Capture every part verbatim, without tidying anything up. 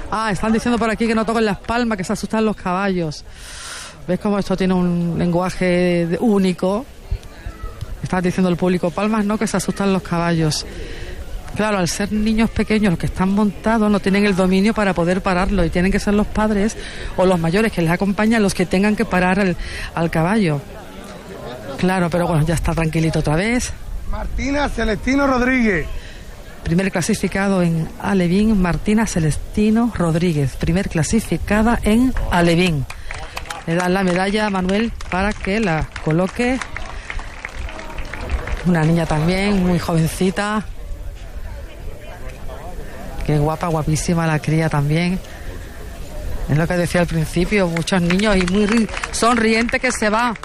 Ah, están diciendo por aquí que no toquen las palmas, que se asustan los caballos. ¿Ves cómo esto tiene un lenguaje único? Está diciendo el público, palmas no, que se asustan los caballos. Claro, al ser niños pequeños los que están montados no tienen el dominio para poder pararlo y tienen que ser los padres o los mayores que les acompañan los que tengan que parar el, al caballo. Claro, pero bueno, ya está tranquilito otra vez. Martina Celestino Rodríguez. Primer clasificado en Alevín, Martina Celestino Rodríguez. Primer clasificada en Alevín. Le dan la medalla a Manuel para que la coloque. Una niña también, muy jovencita. Qué guapa, guapísima la cría también. Es lo que decía al principio, muchos niños y muy sonriente que se va.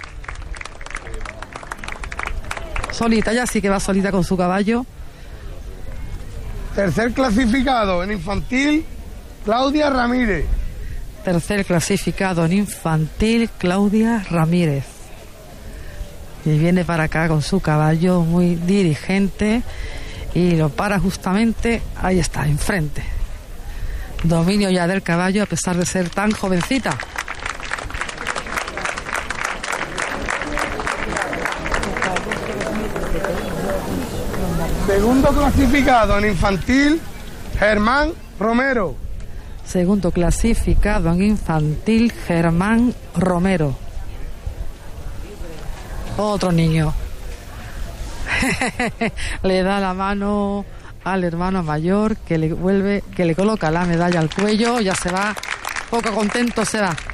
Solita, ya sí que va solita con su caballo. Tercer clasificado en infantil, Claudia Ramírez. Tercer clasificado en infantil, Claudia Ramírez. Y viene para acá con su caballo muy dirigente y lo para justamente, ahí está, enfrente. Dominio ya del caballo a pesar de ser tan jovencita. Segundo clasificado en infantil, Germán Romero. Segundo clasificado en infantil, Germán Romero. Otro niño. Le da la mano al hermano mayor que le vuelve, que le coloca la medalla al cuello, ya se va, poco contento se va.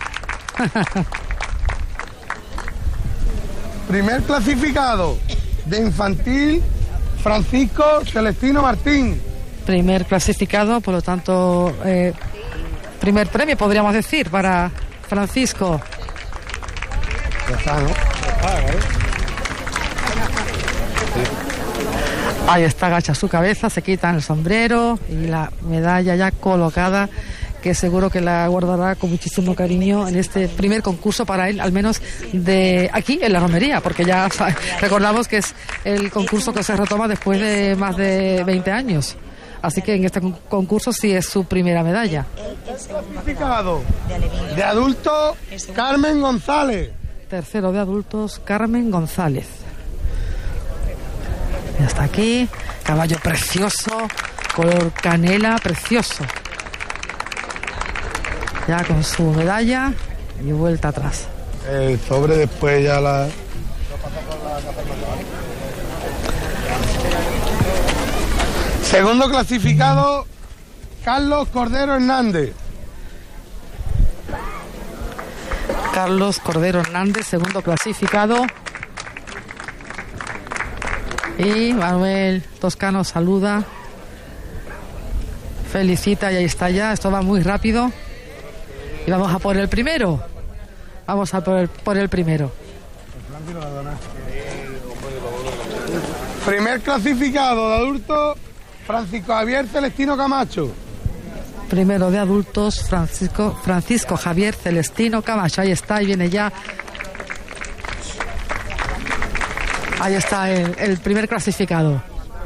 Primer clasificado de infantil, Francisco Celestino Martín. Primer clasificado, por lo tanto, eh, primer premio podríamos decir para Francisco. Ya está, ¿no? Ahí está, agacha su cabeza, se quita el sombrero y la medalla ya colocada, que seguro que la guardará con muchísimo cariño en este primer concurso para él, al menos de aquí en la romería, porque ya recordamos que es el concurso que se retoma después de más de veinte años. Así que en este concurso sí es su primera medalla. Clasificado de adulto, Carmen González. Tercero de adultos, Carmen González. Y hasta aquí, caballo precioso, color canela, precioso. Ya con su medalla y vuelta atrás. El sobre después ya la... Segundo clasificado, Carlos Cordero Hernández. Carlos Cordero Hernández, segundo clasificado. Y Manuel Toscano saluda, felicita y ahí está ya. Esto va muy rápido. Y vamos a por el primero. Vamos a por el, por el primero. Primer clasificado de adultos, Francisco Javier Celestino Camacho. Primero de adultos, Francisco, Francisco Javier Celestino Camacho. Ahí está, y viene ya. Ahí está el, el primer clasificado.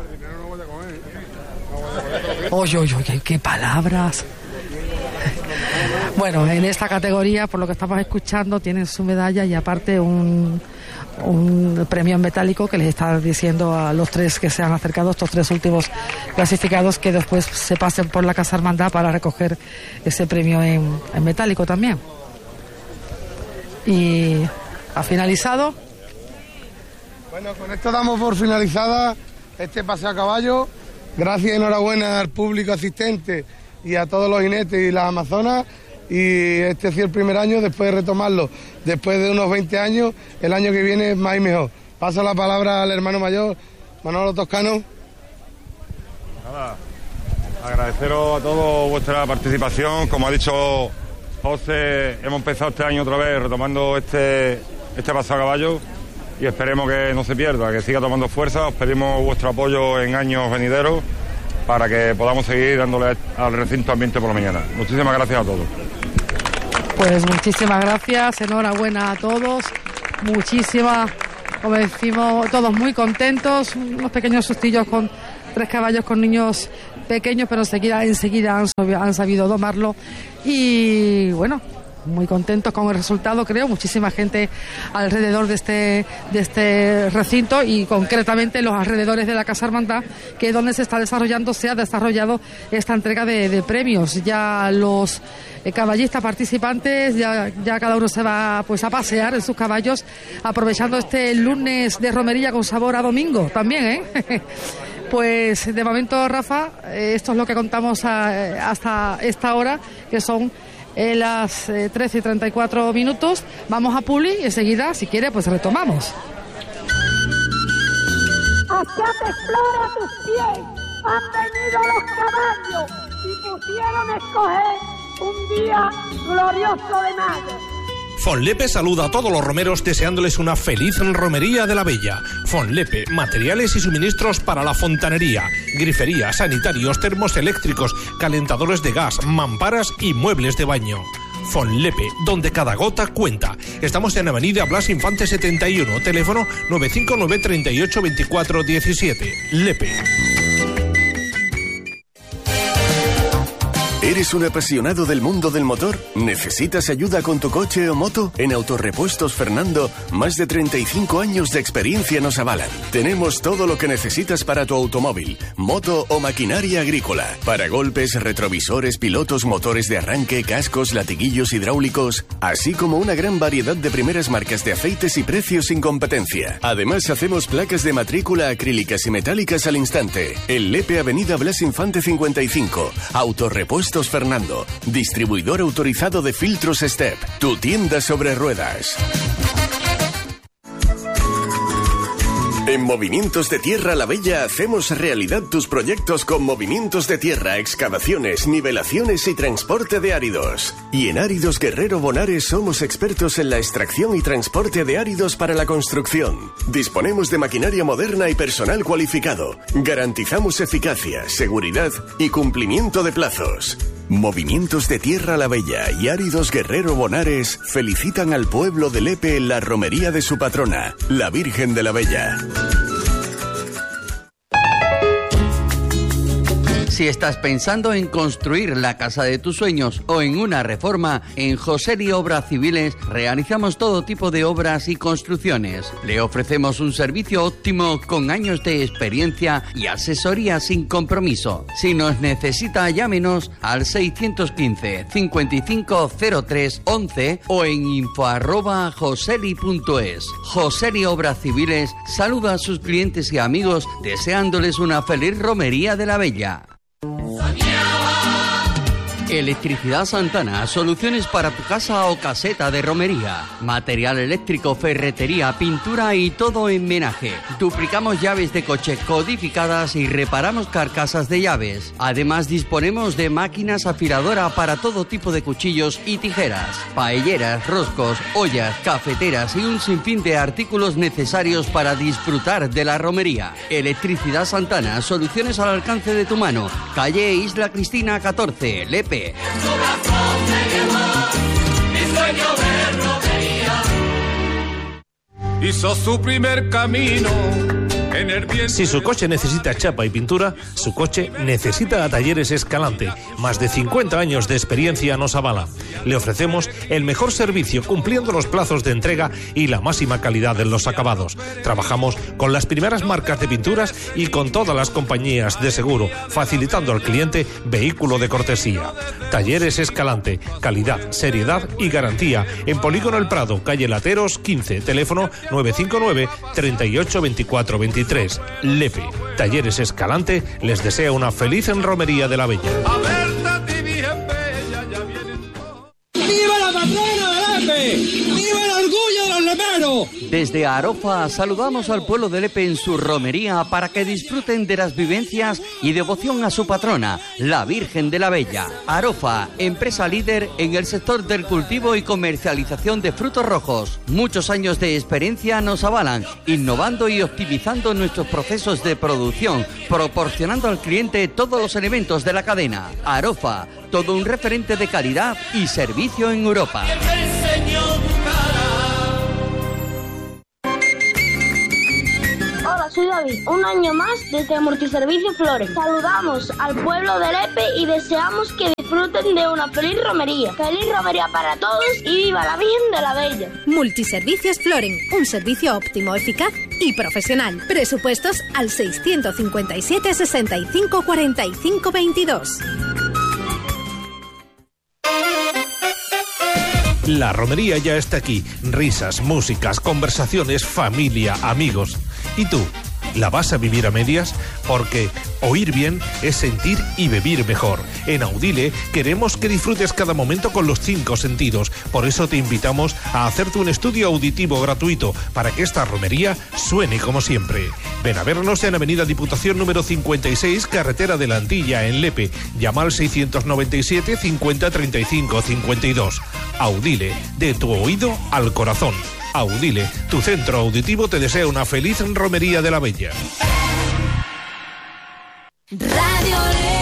Oye, oye, oye, qué palabras. Bueno, en esta categoría, por lo que estamos escuchando, tienen su medalla y aparte un, un premio en metálico que les está diciendo a los tres que se han acercado, estos tres últimos clasificados, que después se pasen por la Casa Hermandad para recoger ese premio en, en metálico también. Y ha finalizado. Bueno, con esto damos por finalizada este paseo a caballo. Gracias y enhorabuena al público asistente y a todos los jinetes y las amazonas. Y este ha sido el primer año, después de retomarlo, después de unos veinte años, el año que viene es más y mejor. Paso la palabra al hermano mayor, Manolo Toscano. Nada, agradeceros a todos vuestra participación. Como ha dicho José, hemos empezado este año otra vez retomando este, este paseo a caballo y esperemos que no se pierda, que siga tomando fuerza. Os pedimos vuestro apoyo en años venideros para que podamos seguir dándole al recinto ambiente por la mañana. Muchísimas gracias a todos. Pues muchísimas gracias, enhorabuena a todos, muchísimas, como decimos, todos muy contentos, unos pequeños sustillos con, tres caballos con niños pequeños, pero enseguida, enseguida han, han sabido domarlo y bueno, muy contentos con el resultado, creo, muchísima gente alrededor de este de este recinto y concretamente los alrededores de la Casa Hermandad, que es donde se está desarrollando, se ha desarrollado esta entrega de, de premios. Ya los eh, caballistas participantes, ya, ya cada uno se va pues a pasear en sus caballos, aprovechando este lunes de romería con sabor a domingo también, ¿eh? Pues de momento, Rafa, eh, esto es lo que contamos a, hasta esta hora, que son Eh, las eh, trece y treinta y cuatro minutos. Vamos a Publi y enseguida, si quiere, pues retomamos. Hacia Flora tus pies han venido los caballos y pusieron a escoger un día glorioso de mayo. Fonlepe saluda a todos los romeros deseándoles una feliz romería de la Bella. Fonlepe, materiales y suministros para la fontanería, grifería, sanitarios, termos eléctricos, calentadores de gas, mamparas y muebles de baño. Fonlepe, donde cada gota cuenta. Estamos en Avenida Blas Infante setenta y uno, teléfono nueve cinco nueve, treinta y ocho, veinticuatro diecisiete. Lepe. ¿Eres un apasionado del mundo del motor? ¿Necesitas ayuda con tu coche o moto? En Autorepuestos Fernando, más de treinta y cinco años de experiencia nos avalan. Tenemos todo lo que necesitas para tu automóvil, moto o maquinaria agrícola. Paragolpes, retrovisores, pilotos, motores de arranque, cascos, latiguillos hidráulicos, así como una gran variedad de primeras marcas de aceites y precios sin competencia. Además, hacemos placas de matrícula acrílicas y metálicas al instante. En Lepe, Avenida Blas Infante cincuenta y cinco. Autorepuestos Fernando, distribuidor autorizado de filtros Step, tu tienda sobre ruedas. En Movimientos de Tierra La Bella hacemos realidad tus proyectos con movimientos de tierra, excavaciones, nivelaciones y transporte de áridos. Y en Áridos Guerrero Bonares somos expertos en la extracción y transporte de áridos para la construcción. Disponemos de maquinaria moderna y personal cualificado. Garantizamos eficacia, seguridad y cumplimiento de plazos. Movimientos de Tierra La Bella y Áridos Guerrero Bonares felicitan al pueblo de Lepe en la romería de su patrona, la Virgen de la Bella. Si estás pensando en construir la casa de tus sueños o en una reforma, en Joseli Obras Civiles realizamos todo tipo de obras y construcciones. Le ofrecemos un servicio óptimo con años de experiencia y asesoría sin compromiso. Si nos necesita, llámenos al seiscientos quince, cincuenta y cinco cero tres once o en info arroba joseli punto es. Joseli Obras Civiles saluda a sus clientes y amigos deseándoles una feliz romería de la Bella. Electricidad Santana, soluciones para tu casa o caseta de romería. Material eléctrico, ferretería, pintura y todo en menaje. Duplicamos llaves de coche codificadas y reparamos carcasas de llaves. Además disponemos de máquinas afiladora para todo tipo de cuchillos y tijeras, paelleras, roscos, ollas, cafeteras y un sinfín de artículos necesarios para disfrutar de la romería. Electricidad Santana, soluciones al alcance de tu mano. Calle Isla Cristina catorce, Lepe. Hizo su primer camino. Si su coche necesita chapa y pintura, su coche necesita a Talleres Escalante. Más de cincuenta años de experiencia nos avala. Le ofrecemos el mejor servicio cumpliendo los plazos de entrega y la máxima calidad en los acabados. Trabajamos con las primeras marcas de pinturas y con todas las compañías de seguro, facilitando al cliente vehículo de cortesía. Talleres Escalante, calidad, seriedad y garantía. En Polígono El Prado, calle Lateros quince, teléfono nueve cinco nueve, treinta y ocho, veinticuatro veintitrés. Lepe, Talleres Escalante les desea una feliz romería de la Bella. ¡Viva la patrona de Lepe! ¡Viva el orgullo de los leperos! Desde Arofa saludamos al pueblo de Lepe en su romería para que disfruten de las vivencias y devoción a su patrona, la Virgen de la Bella. Arofa, empresa líder en el sector del cultivo y comercialización de frutos rojos. Muchos años de experiencia nos avalan, innovando y optimizando nuestros procesos de producción, proporcionando al cliente todos los elementos de la cadena. Arofa, todo un referente de calidad y servicio en Europa. Hola, soy David. Javi, un año más desde Multiservicio Flores. Saludamos al pueblo de Lepe y deseamos que disfruten de una feliz romería. Feliz romería para todos y viva la Virgen de la Bella. Multiservicios Floren, un servicio óptimo, eficaz y profesional. Presupuestos al seiscientos cincuenta y siete, sesenta y cinco, cuarenta y cinco, veintidós. La romería ya está aquí. Risas, músicas, conversaciones, familia, amigos. ¿Y tú? ¿La vas a vivir a medias? Porque oír bien es sentir y vivir mejor. En Audile queremos que disfrutes cada momento con los cinco sentidos. Por eso te invitamos a hacerte un estudio auditivo gratuito para que esta romería suene como siempre. Ven a vernos en Avenida Diputación número cincuenta y seis, Carretera de la Antilla, en Lepe. Llama al seiscientos noventa y siete, cincuenta, treinta y cinco, cincuenta y dos. Audile, de tu oído al corazón. Audile, tu centro auditivo te desea una feliz romería de la Bella. Radio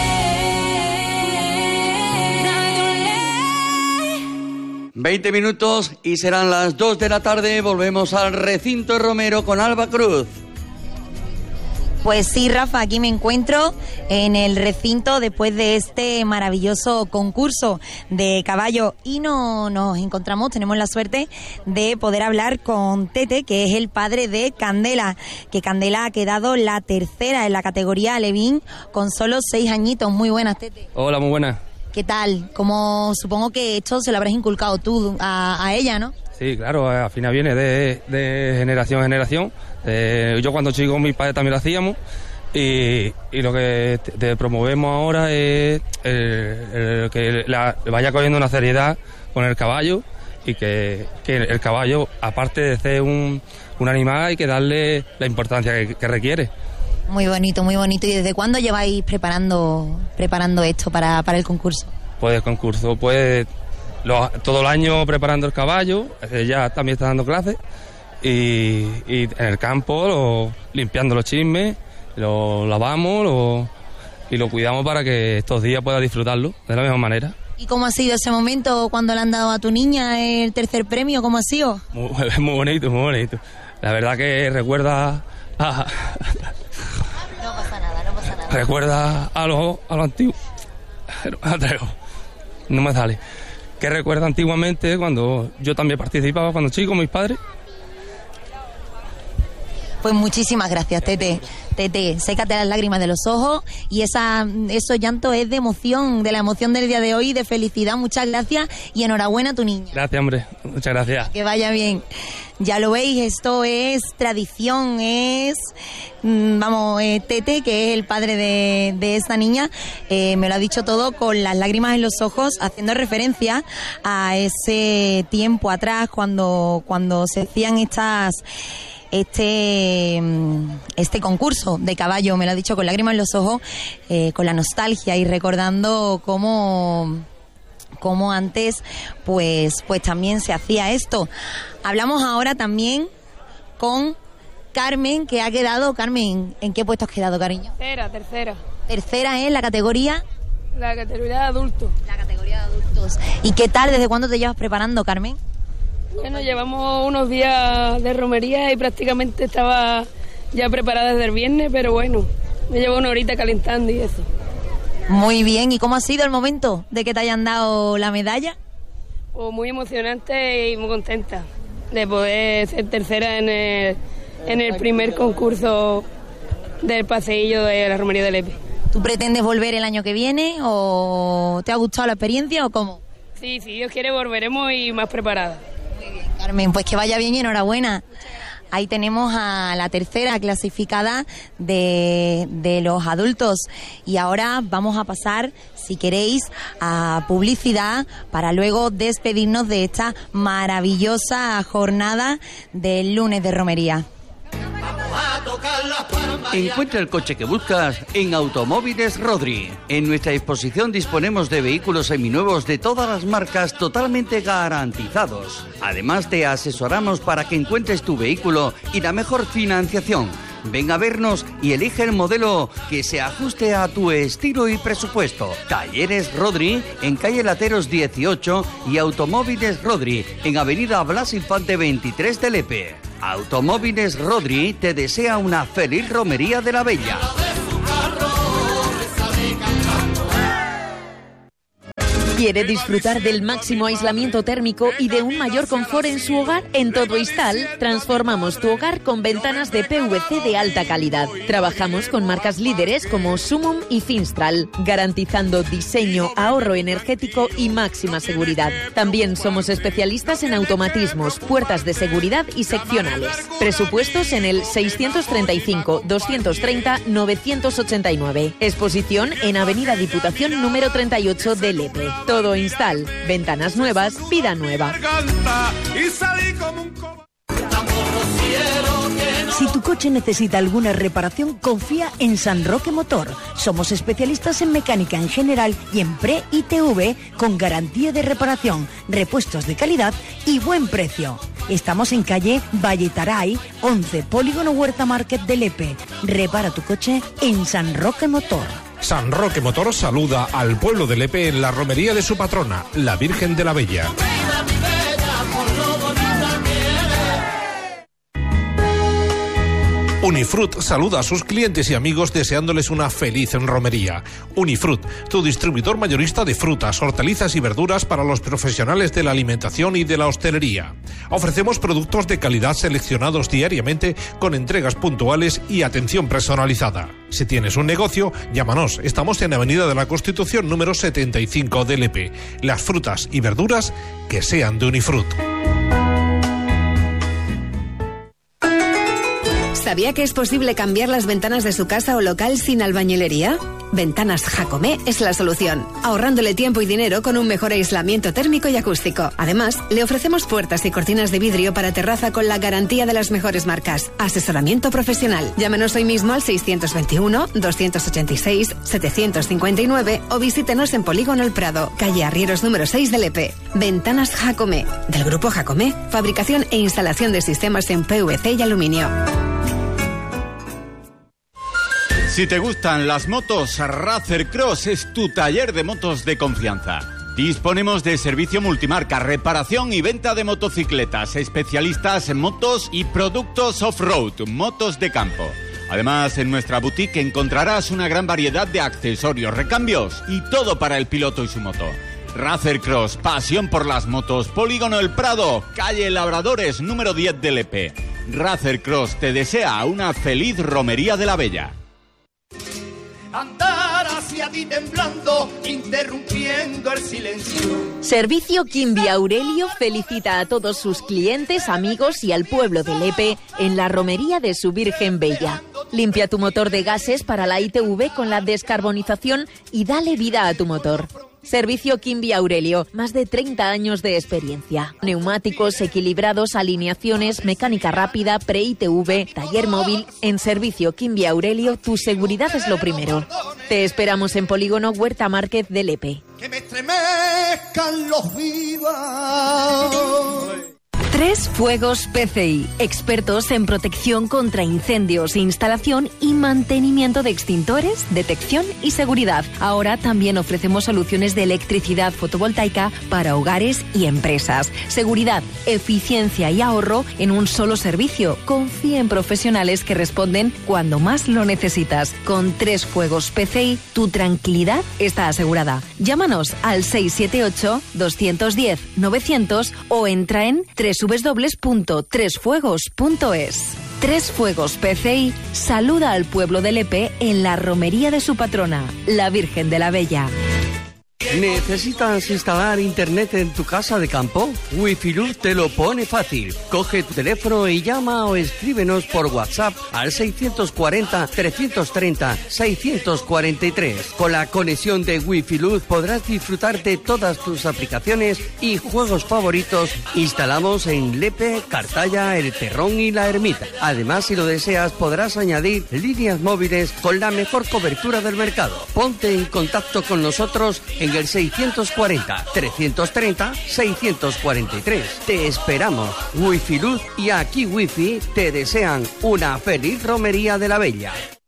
veinte minutos y serán las dos de la tarde. Volvemos al recinto Romero con Alba Cruz. Pues sí, Rafa, aquí me encuentro en el recinto después de este maravilloso concurso de caballo y no nos encontramos, tenemos la suerte de poder hablar con Tete, que es el padre de Candela, que Candela ha quedado la tercera en la categoría Alevín con solo seis añitos. Muy buenas, Tete. Hola, muy buenas. ¿Qué tal? Como supongo que esto se lo habrás inculcado tú a, a ella, ¿no? Sí, claro, al final viene de, de generación a generación. Eh, yo cuando chico, mis padres también lo hacíamos y, y lo que te, te promovemos ahora es el, el, que la, vaya cogiendo una seriedad con el caballo y que, que el caballo, aparte de ser un, un animal, hay que darle la importancia que, que requiere. Muy bonito, muy bonito. ¿Y desde cuándo lleváis preparando preparando esto para, para el concurso? Pues el concurso, pues lo, todo el año preparando el caballo, ella también está dando clases y, y en el campo lo, limpiando los chismes, lo lavamos lo, y lo cuidamos para que estos días pueda disfrutarlo de la misma manera. ¿Y cómo ha sido ese momento cuando le han dado a tu niña el tercer premio? ¿Cómo ha sido? Muy, muy bonito, muy bonito. La verdad que recuerda a... No pasa nada, no pasa nada. Recuerda a lo, a lo antiguo. No me no me sale. Que recuerda antiguamente cuando yo también participaba cuando chico, mis padres. Pues muchísimas gracias, Tete. Tete, sécate las lágrimas de los ojos y esa, esos llantos es de emoción, de la emoción del día de hoy, de felicidad. Muchas gracias y enhorabuena a tu niña. Gracias, hombre. Muchas gracias. Que vaya bien. Ya lo veis, esto es tradición, es, vamos, eh, Tete, que es el padre de, de esta niña, eh, me lo ha dicho todo con las lágrimas en los ojos, haciendo referencia a ese tiempo atrás cuando, cuando se hacían estas... Este, este concurso de caballo, me lo ha dicho con lágrimas en los ojos, eh, con la nostalgia y recordando cómo, cómo antes pues, pues también se hacía esto. Hablamos ahora también con Carmen, que ha quedado. Carmen, ¿en qué puesto has quedado, cariño? Tercera, tercera. Tercera en la categoría... La categoría de adultos. La categoría de adultos. ¿Y qué tal? ¿Desde cuándo te llevas preparando, Carmen? Bueno, llevamos unos días de romería y prácticamente estaba ya preparada desde el viernes, pero bueno, me llevo una horita calentando y eso. Muy bien, ¿y cómo ha sido el momento de que te hayan dado la medalla? Pues muy emocionante y muy contenta de poder ser tercera en el, en el primer concurso del paseillo de la romería de Lepe. ¿Tú pretendes volver el año que viene o te ha gustado la experiencia o cómo? Sí, si Dios quiere volveremos y más preparadas. Carmen, pues que vaya bien y enhorabuena. Ahí tenemos a la tercera clasificada de, de los adultos. Y ahora vamos a pasar, si queréis, a publicidad para luego despedirnos de esta maravillosa jornada del lunes de romería. Encuentra el coche que buscas en Automóviles Rodri. En nuestra exposición disponemos de vehículos seminuevos de todas las marcas totalmente garantizados. Además te asesoramos para que encuentres tu vehículo y la mejor financiación. Ven a vernos y elige el modelo que se ajuste a tu estilo y presupuesto. Talleres Rodri en calle Lateros dieciocho y Automóviles Rodri en avenida Blas Infante veintitrés de Lepe. Automóviles Rodri te desea una feliz romería de la Bella. ¿Quiere disfrutar del máximo aislamiento térmico y de un mayor confort en su hogar? En Todo Instal transformamos tu hogar con ventanas de P V C de alta calidad. Trabajamos con marcas líderes como Sumum y Finstral, garantizando diseño, ahorro energético y máxima seguridad. También somos especialistas en automatismos, puertas de seguridad y seccionales. Presupuestos en el seiscientos treinta y cinco, doscientos treinta, novecientos ochenta y nueve. Exposición en Avenida Diputación número treinta y ocho de Lepe. Todo Instal. Ventanas nuevas, vida nueva. Si tu coche necesita alguna reparación, confía en San Roque Motor. Somos especialistas en mecánica en general y en pre-I T V con garantía de reparación, repuestos de calidad y buen precio. Estamos en calle Valletaray, once, Polígono Huerta Market de Lepe. Repara tu coche en San Roque Motor. San Roque Motor saluda al pueblo de Lepe en la romería de su patrona, la Virgen de la Bella. Unifrut saluda a sus clientes y amigos deseándoles una feliz romería. Unifrut, tu distribuidor mayorista de frutas, hortalizas y verduras para los profesionales de la alimentación y de la hostelería. Ofrecemos productos de calidad seleccionados diariamente con entregas puntuales y atención personalizada. Si tienes un negocio, llámanos. Estamos en Avenida de la Constitución número setenta y cinco de Lepe. Las frutas y verduras que sean de Unifrut. ¿Sabía que es posible cambiar las ventanas de su casa o local sin albañilería? Ventanas Jacomé es la solución, ahorrándole tiempo y dinero con un mejor aislamiento térmico y acústico. Además, le ofrecemos puertas y cortinas de vidrio para terraza con la garantía de las mejores marcas. Asesoramiento profesional. Llámenos hoy mismo al seiscientos veintiuno, doscientos ochenta y seis, setecientos cincuenta y nueve o visítenos en Polígono El Prado, calle Arrieros número seis de Lepe. Ventanas Jacomé, del grupo Jacomé, fabricación e instalación de sistemas en P V C y aluminio. Si te gustan las motos, Racer Cross es tu taller de motos de confianza. Disponemos de servicio multimarca, reparación y venta de motocicletas, especialistas en motos y productos off-road, motos de campo. Además, en nuestra boutique encontrarás una gran variedad de accesorios, recambios y todo para el piloto y su moto. Racer Cross, pasión por las motos, Polígono El Prado, calle Labradores, número diez de Lepe. Racer Cross te desea una feliz romería de la Bella. Andar hacia ti temblando, interrumpiendo el silencio. Servicio Quimby Aurelio felicita a todos sus clientes, amigos y al pueblo de Lepe en la romería de su Virgen Bella. Limpia tu motor de gases para la I T V con la descarbonización y dale vida a tu motor. Servicio Quimby Aurelio, más de treinta años de experiencia. Neumáticos equilibrados, alineaciones, mecánica rápida, pre-I T V, taller móvil. En Servicio Quimby Aurelio, tu seguridad es lo primero. Te esperamos en Polígono Huerta Market de Lepe. Que me estremezcan los vivos. Tres Fuegos P C I, expertos en protección contra incendios, instalación y mantenimiento de extintores, detección y seguridad. Ahora también ofrecemos soluciones de electricidad fotovoltaica para hogares y empresas. Seguridad, eficiencia y ahorro en un solo servicio. Confía en profesionales que responden cuando más lo necesitas. Con Tres Fuegos P C I, tu tranquilidad está asegurada. Llámanos al seis siete ocho, dos uno cero, novecientos o entra en tres w w w punto tres fuegos punto es. Tres Fuegos P C I saluda al pueblo de Lepe en la romería de su patrona, la Virgen de la Bella. ¿Necesitas instalar internet en tu casa de campo? Wifiluz te lo pone fácil. Coge tu teléfono y llama o escríbenos por WhatsApp al seiscientos cuarenta, trescientos treinta, seiscientos cuarenta y tres. Con la conexión de Wifiluz podrás disfrutar de todas tus aplicaciones y juegos favoritos. Instalamos en Lepe, Cartaya, El Terrón y La Ermita. Además, si lo deseas, podrás añadir líneas móviles con la mejor cobertura del mercado. Ponte en contacto con nosotros en el seiscientos cuarenta, trescientos treinta, seiscientos cuarenta y tres. Te esperamos. Wifiluz y Aquí Wifi te desean una feliz romería de la Bella.